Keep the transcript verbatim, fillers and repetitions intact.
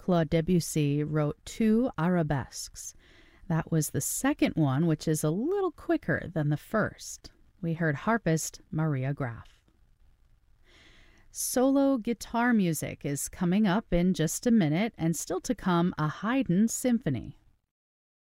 Claude Debussy wrote two arabesques. That was the second one, which is a little quicker than the first. We heard harpist Maria Graf. Solo guitar music is coming up in just a minute, and still to come, a Haydn symphony.